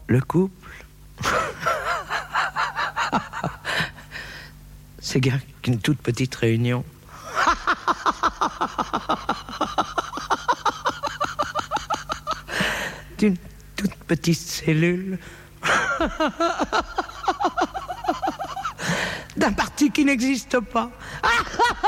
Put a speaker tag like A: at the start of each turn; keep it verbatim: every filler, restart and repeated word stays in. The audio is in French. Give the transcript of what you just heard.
A: Le couple, c'est bien qu'une toute petite réunion. D'une toute petite cellule. D'un parti qui n'existe pas.